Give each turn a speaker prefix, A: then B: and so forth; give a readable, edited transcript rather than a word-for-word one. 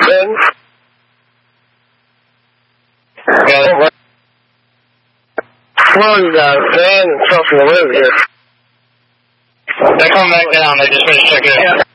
A: in?
B: Yeah.
A: Well, you got a fan and stuff in the room here.
B: They're coming back down. They just finished checking it out.